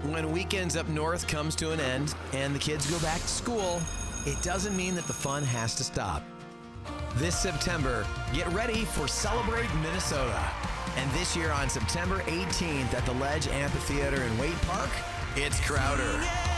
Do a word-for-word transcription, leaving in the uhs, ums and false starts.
When weekends up north comes to an end and the kids go back to school, it doesn't mean that the fun has to stop. This September, get ready for Celebrate Minnesota. And this year on September eighteenth at the Ledge Amphitheater in Waite Park, it's Crowder.